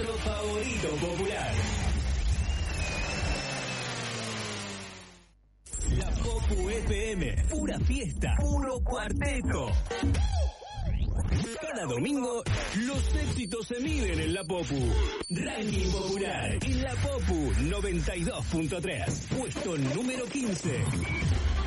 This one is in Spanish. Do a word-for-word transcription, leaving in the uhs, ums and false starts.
nuestro favorito popular. La Popu F M, pura fiesta, puro cuarteto. Cada domingo, los éxitos se miden en La Popu. Ranking popular en La Popu noventa y dos punto tres. Puesto número quince.